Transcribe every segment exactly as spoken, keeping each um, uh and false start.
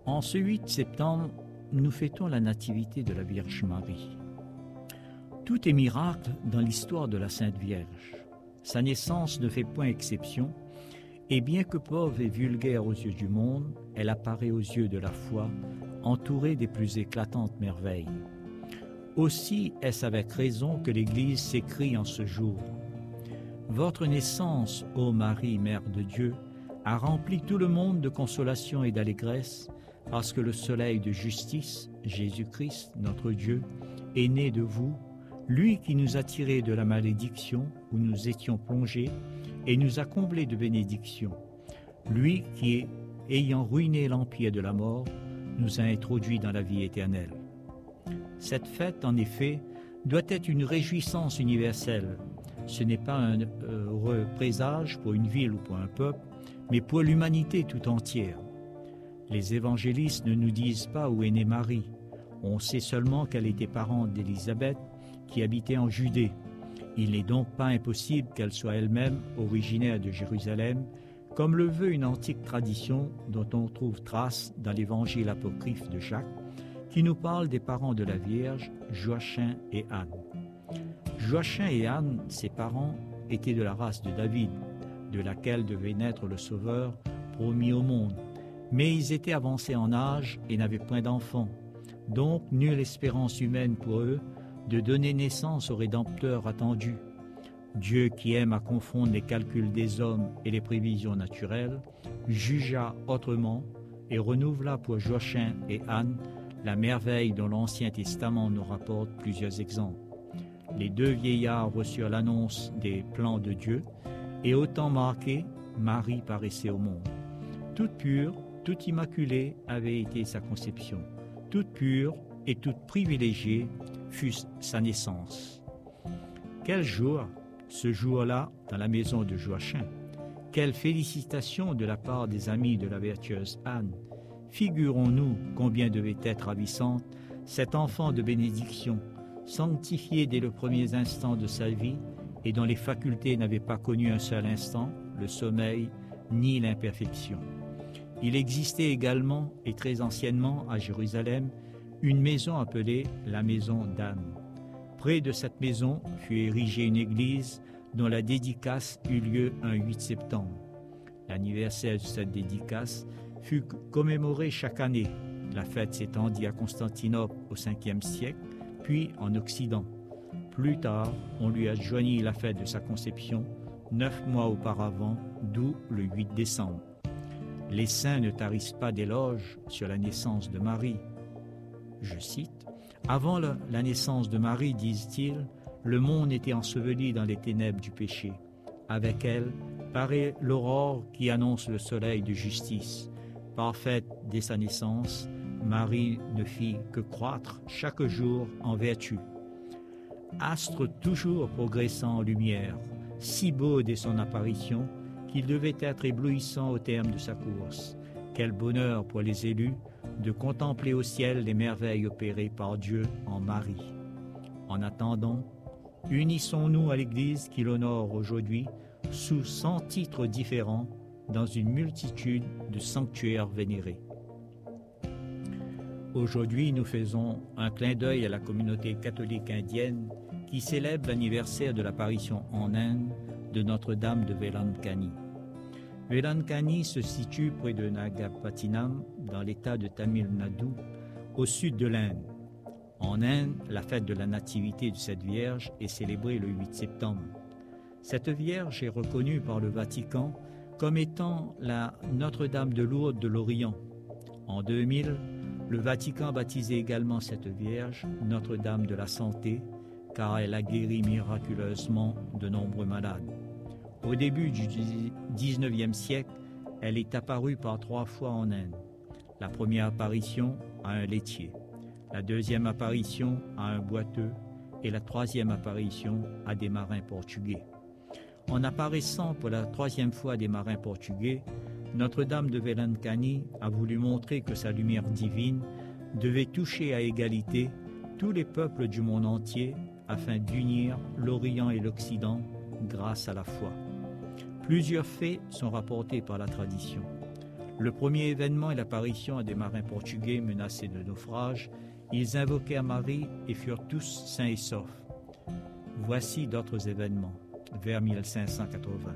En ce huit septembre, nous fêtons la nativité de la Vierge Marie. Tout est miracle dans l'histoire de la Sainte Vierge. Sa naissance ne fait point exception, et bien que pauvre et vulgaire aux yeux du monde, elle apparaît aux yeux de la foi, entourée des plus éclatantes merveilles. Aussi est-ce avec raison que l'Église s'écrie en ce jour. Votre naissance, ô Marie, Mère de Dieu, a rempli tout le monde de consolation et d'allégresse, parce que le soleil de justice, Jésus-Christ, notre Dieu, est né de vous, lui qui nous a tirés de la malédiction où nous étions plongés et nous a comblés de bénédictions, lui qui, ayant ruiné l'empire de la mort, nous a introduits dans la vie éternelle. Cette fête, en effet, doit être une réjouissance universelle. Ce n'est pas un heureux présage pour une ville ou pour un peuple, mais pour l'humanité tout entière. Les évangélistes ne nous disent pas où est née Marie. On sait seulement qu'elle était parente d'Élisabeth, qui habitait en Judée. Il n'est donc pas impossible qu'elle soit elle-même originaire de Jérusalem, comme le veut une antique tradition dont on trouve trace dans l'évangile apocryphe de Jacques, qui nous parle des parents de la Vierge, Joachim et Anne. Joachim et Anne, ses parents, étaient de la race de David, de laquelle devait naître le Sauveur promis au monde. Mais ils étaient avancés en âge et n'avaient point d'enfants. Donc, nulle espérance humaine pour eux de donner naissance au Rédempteur attendu. Dieu, qui aime à confondre les calculs des hommes et les prévisions naturelles, jugea autrement et renouvela pour Joachim et Anne la merveille dont l'Ancien Testament nous rapporte plusieurs exemples. Les deux vieillards reçurent l'annonce des plans de Dieu, et au temps marqué, Marie paraissait au monde. Toute pure, toute immaculée avait été sa conception. Toute pure et toute privilégiée fut sa naissance. Quel jour, ce jour-là, dans la maison de Joachim! Quelle félicitation de la part des amis de la vertueuse Anne! Figurons-nous combien devait être ravissante cet enfant de bénédiction, sanctifié dès le premier instant de sa vie et dont les facultés n'avaient pas connu un seul instant, le sommeil ni l'imperfection. Il existait également, et très anciennement, à Jérusalem, une maison appelée la maison d'Anne. Près de cette maison fut érigée une église dont la dédicace eut lieu un huit septembre. L'anniversaire de cette dédicace fut commémoré chaque année. La fête s'étendit à Constantinople au cinquième siècle, puis en Occident. Plus tard, on lui adjoignit la fête de sa conception, neuf mois auparavant, d'où le huit décembre. Les saints ne tarissent pas d'éloges sur la naissance de Marie. Je cite, « Avant la, la naissance de Marie, disent-ils, le monde était enseveli dans les ténèbres du péché. Avec elle, paraît l'aurore qui annonce le soleil de justice. Parfaite dès sa naissance, Marie ne fit que croître chaque jour en vertu. Astre toujours progressant en lumière, si beau dès son apparition qu'il devait être éblouissant au terme de sa course. Quel bonheur pour les élus de contempler au ciel les merveilles opérées par Dieu en Marie. En attendant, unissons-nous à l'Église qui l'honore aujourd'hui sous cent titres différents dans une multitude de sanctuaires vénérés. Aujourd'hui, nous faisons un clin d'œil à la communauté catholique indienne qui célèbre l'anniversaire de l'apparition en Inde de Notre-Dame de Velankani. Velankani se situe près de Nagapattinam, dans l'état de Tamil Nadu, au sud de l'Inde. En Inde, la fête de la nativité de cette Vierge est célébrée le huit septembre. Cette Vierge est reconnue par le Vatican comme étant la Notre-Dame de Lourdes de l'Orient. En deux mille, le Vatican a baptisé également cette Vierge Notre-Dame de la Santé, car elle a guéri miraculeusement de nombreux malades. Au début du dix-neuvième siècle, elle est apparue par trois fois en Inde. La première apparition à un laitier, la deuxième apparition à un boiteux et la troisième apparition à des marins portugais. En apparaissant pour la troisième fois à des marins portugais, Notre-Dame de Velankani a voulu montrer que sa lumière divine devait toucher à égalité tous les peuples du monde entier afin d'unir l'Orient et l'Occident grâce à la foi. Plusieurs faits sont rapportés par la tradition. Le premier événement est l'apparition à des marins portugais menacés de naufrage. Ils invoquèrent Marie et furent tous sains et saufs. Voici d'autres événements, vers mille cinq cent quatre-vingts.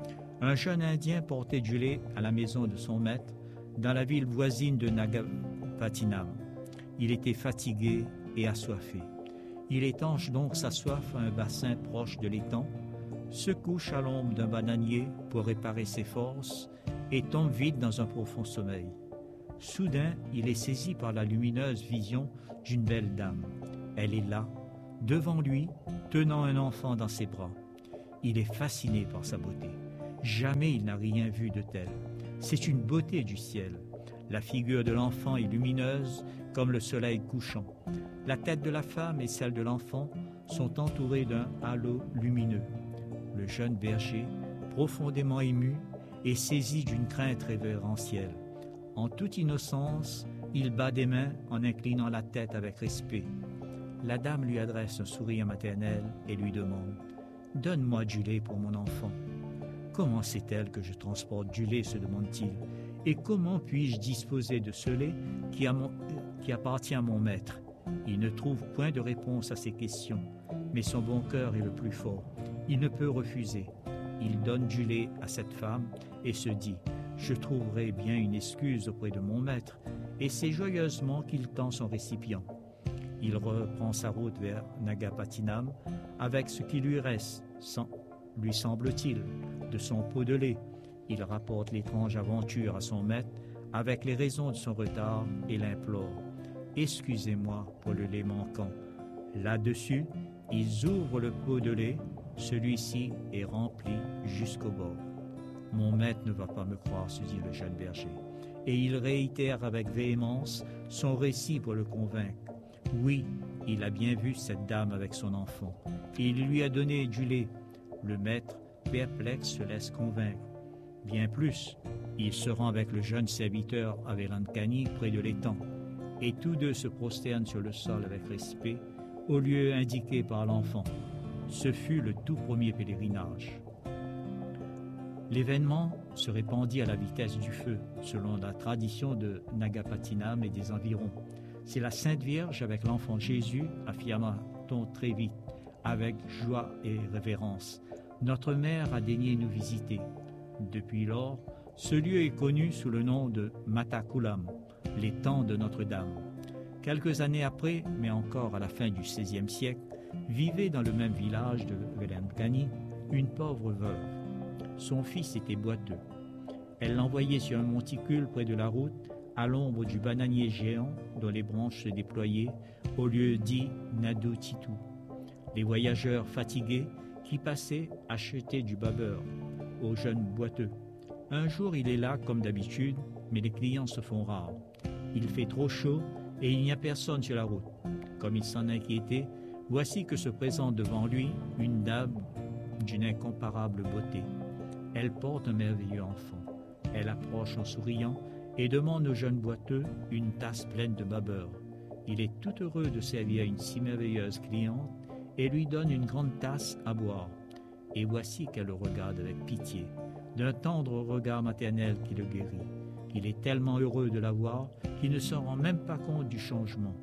Un jeune Indien portait du lait à la maison de son maître dans la ville voisine de Nagapattinam. Il était fatigué et assoiffé. Il étanche donc sa soif à un bassin proche de l'étang, se couche à l'ombre d'un bananier pour réparer ses forces et tombe vite dans un profond sommeil. Soudain, il est saisi par la lumineuse vision d'une belle dame. Elle est là, devant lui, tenant un enfant dans ses bras. Il est fasciné par sa beauté. Jamais il n'a rien vu de tel. C'est une beauté du ciel. La figure de l'enfant est lumineuse comme le soleil couchant. La tête de la femme et celle de l'enfant sont entourées d'un halo lumineux. Le jeune berger, profondément ému, est saisi d'une crainte révérentielle. En toute innocence, il bat des mains en inclinant la tête avec respect. La dame lui adresse un sourire maternel et lui demande « Donne-moi du lait pour mon enfant. » « Comment sait-elle que je transporte du lait ?» se demande-t-il. « Et comment puis-je disposer de ce lait qui, a mon, qui appartient à mon maître ?» Il ne trouve point de réponse à ces questions, mais son bon cœur est le plus fort. Il ne peut refuser. Il donne du lait à cette femme et se dit « Je trouverai bien une excuse auprès de mon maître. » Et c'est joyeusement qu'il tend son récipient. Il reprend sa route vers Nagapattinam avec ce qui lui reste, sans, lui semble-t-il, de son pot de lait. Il rapporte l'étrange aventure à son maître avec les raisons de son retard et l'implore. « Excusez-moi pour le lait manquant. » Là-dessus, ils ouvrent le pot de lait. Celui-ci est rempli jusqu'au bord. « Mon maître ne va pas me croire, se dit le jeune berger. » Et il réitère avec véhémence son récit pour le convaincre. Oui, il a bien vu cette dame avec son enfant. Et il lui a donné du lait. Le maître, perplexe, se laisse convaincre. Bien plus, il se rend avec le jeune serviteur à Velankani près de l'étang. Et tous deux se prosternent sur le sol avec respect, au lieu indiqué par l'enfant. Ce fut le tout premier pèlerinage. L'événement se répandit à la vitesse du feu, selon la tradition de Nagapattinam et des environs. C'est la Sainte Vierge avec l'enfant Jésus, affirma-t-on très vite, avec joie et révérence. Notre mère a daigné nous visiter. Depuis lors, ce lieu est connu sous le nom de Matakulam, l'étang de Notre-Dame. Quelques années après, mais encore à la fin du seizième siècle, vivait dans le même village de Velankani une pauvre veuve. Son fils était boiteux. Elle l'envoyait sur un monticule près de la route, à l'ombre du bananier géant dont les branches se déployaient, au lieu dit Nadotitu. Les voyageurs fatigués qui passaient achetaient du babeur aux jeunes boiteux. Un jour, il est là comme d'habitude, mais les clients se font rares. Il fait trop chaud et il n'y a personne sur la route. Comme il s'en inquiétait, voici que se présente devant lui une dame d'une incomparable beauté. Elle porte un merveilleux enfant. Elle approche en souriant et demande au jeune boiteux une tasse pleine de babeur. Il est tout heureux de servir une si merveilleuse cliente et lui donne une grande tasse à boire. Et voici qu'elle le regarde avec pitié, d'un tendre regard maternel qui le guérit. Il est tellement heureux de la voir qu'il ne se rend même pas compte du changement.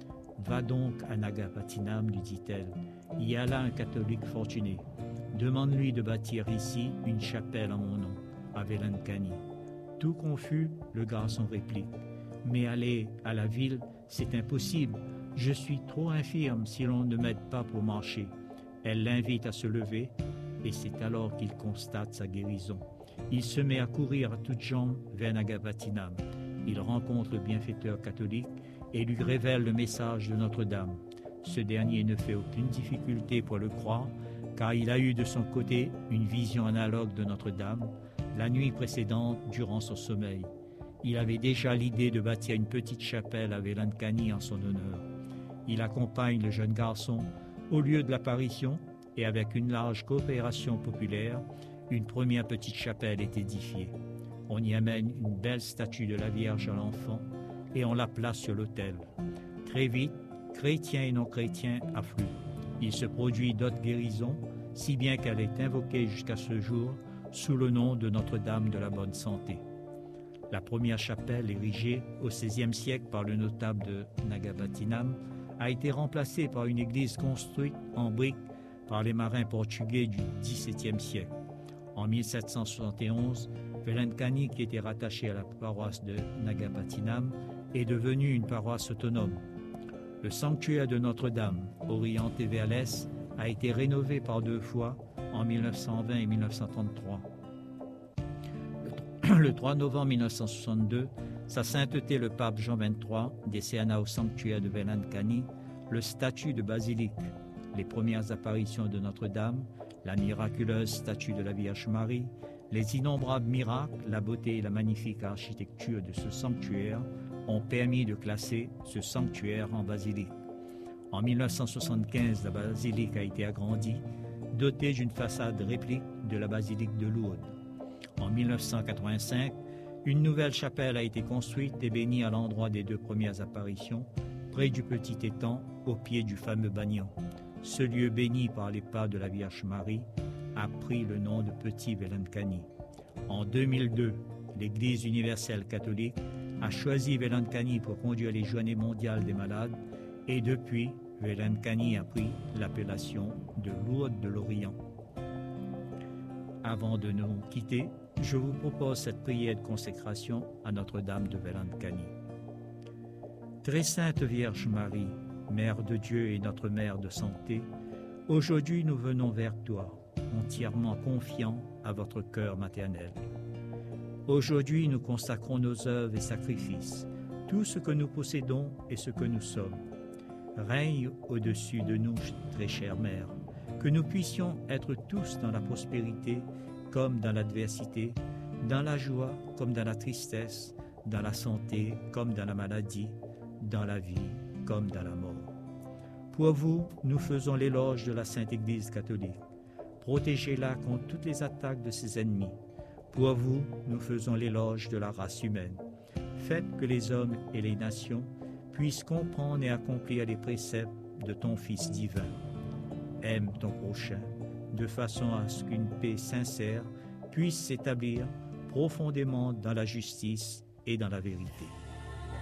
« Va donc à Nagapattinam, lui dit-elle. Il y a là un catholique fortuné. Demande-lui de bâtir ici une chapelle en mon nom, à Velankani. » Tout confus, le garçon réplique. « Mais aller à la ville, c'est impossible. Je suis trop infirme si l'on ne m'aide pas pour marcher. » Elle l'invite à se lever et c'est alors qu'il constate sa guérison. Il se met à courir à toutes jambes vers Nagapattinam. Il rencontre le bienfaiteur catholique et lui révèle le message de Notre-Dame. Ce dernier ne fait aucune difficulté pour le croire, car il a eu de son côté une vision analogue de Notre-Dame la nuit précédente durant son sommeil. Il avait déjà l'idée de bâtir une petite chapelle à Velankani en son honneur. Il accompagne le jeune garçon au lieu de l'apparition et avec une large coopération populaire, une première petite chapelle est édifiée. On y amène une belle statue de la Vierge à l'enfant et on la place sur l'autel. Très vite, chrétiens et non-chrétiens affluent. Il se produit d'autres guérisons, si bien qu'elle est invoquée jusqu'à ce jour sous le nom de Notre-Dame de la Bonne Santé. La première chapelle, érigée au seizième siècle par le notable de Nagapattinam, a été remplacée par une église construite en briques par les marins portugais du dix-septième siècle. En mille sept cent soixante et onze, Velankani, qui était rattachée à la paroisse de Nagapattinam, est devenue une paroisse autonome. Le sanctuaire de Notre-Dame, orienté vers l'est, a été rénové par deux fois, en mille neuf cent vingt et mille neuf cent trente-trois. Le trois novembre mille neuf cent soixante-deux, Sa Sainteté le pape Jean vingt-trois décerna au sanctuaire de Velankani le statut de basilique, les premières apparitions de Notre-Dame, la miraculeuse statue de la Vierge Marie, les innombrables miracles, la beauté et la magnifique architecture de ce sanctuaire ont permis de classer ce sanctuaire en basilique. En mille neuf cent soixante-quinze, la basilique a été agrandie, dotée d'une façade réplique de la basilique de Lourdes. En mille neuf cent quatre-vingt-cinq, une nouvelle chapelle a été construite et bénie à l'endroit des deux premières apparitions, près du petit étang, au pied du fameux Bagnon. Ce lieu béni par les pas de la Vierge Marie a pris le nom de Petit Velankani. En deux mille deux, l'Église universelle catholique a choisi Velankani pour conduire les Journées mondiales des malades et depuis, Velankani a pris l'appellation de Lourdes de l'Orient. Avant de nous quitter, je vous propose cette prière de consécration à Notre-Dame de Velankani. Très sainte Vierge Marie, Mère de Dieu et notre Mère de santé, aujourd'hui nous venons vers toi, entièrement confiants à votre cœur maternel. Aujourd'hui nous consacrons nos œuvres et sacrifices, tout ce que nous possédons et ce que nous sommes. Règne au-dessus de nous, très chère Mère, que nous puissions être tous dans la prospérité comme dans l'adversité, dans la joie comme dans la tristesse, dans la santé comme dans la maladie, dans la vie comme dans la mort. Pour vous, nous faisons l'éloge de la Sainte Église catholique. Protégez-la contre toutes les attaques de ses ennemis. Pour vous, nous faisons l'éloge de la race humaine. Faites que les hommes et les nations puissent comprendre et accomplir les préceptes de ton Fils divin. Aime ton prochain, de façon à ce qu'une paix sincère puisse s'établir profondément dans la justice et dans la vérité.